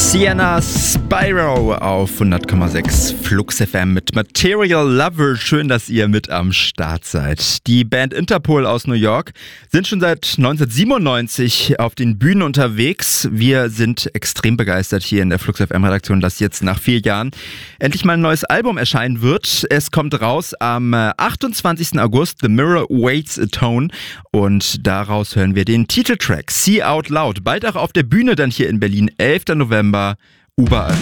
Sienna Spyro auf 100,6 Flux FM mit Material Lover. Schön, dass ihr mit am Start seid. Die Band Interpol aus New York sind schon seit 1997 auf den Bühnen unterwegs. Wir sind extrem begeistert hier in der Flux FM Redaktion, dass jetzt nach 4 Jahren endlich mal ein neues Album erscheinen wird. Es kommt raus am 28. August, The Mirror Waits a Tone. Und daraus hören wir den Titeltrack See Out Loud. Bald auch auf der Bühne dann hier in Berlin, 11. November, U-Bahn.